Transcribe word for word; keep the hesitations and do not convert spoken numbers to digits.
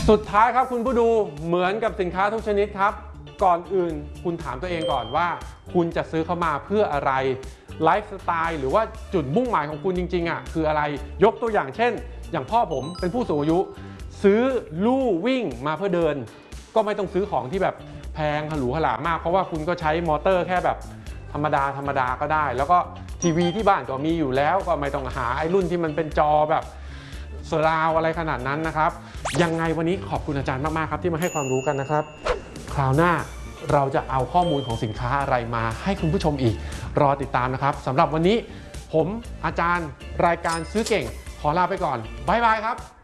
สุดท้ายครับคุณผู้ดูเหมือนกับสินค้าทุกชนิดครับก่อนอื่นคุณถามตัวเองก่อนว่าคุณจะซื้อเข้ามาเพื่ออะไรไลฟ์สไตล์หรือว่าจุดมุ่งหมายของคุณจริงๆอ่ะคืออะไรยกตัวอย่างเช่นอย่างพ่อผมเป็นผู้สูงอายุซื้อลู่วิ่งมาเพื่อเดินก็ไม่ต้องซื้อของที่แบบแพงหรูหรามากเพราะว่าคุณก็ใช้มอเตอร์แค่แบบธรรมดาธรรมดาก็ได้แล้วก็ทีวีที่บ้านก็มีอยู่แล้วก็ไม่ต้องหาไอ้รุ่นที่มันเป็นจอแบบเซอร์ราวอะไรขนาดนั้นนะครับยังไงวันนี้ขอบคุณอาจารย์มากๆครับที่มาให้ความรู้กันนะครับคราวหน้าเราจะเอาข้อมูลของสินค้าอะไรมาให้คุณผู้ชมอีกรอติดตามนะครับสำหรับวันนี้ผมอาจารย์รายการซื้อเก่งขอลาไปก่อนบ๊ายบายครับ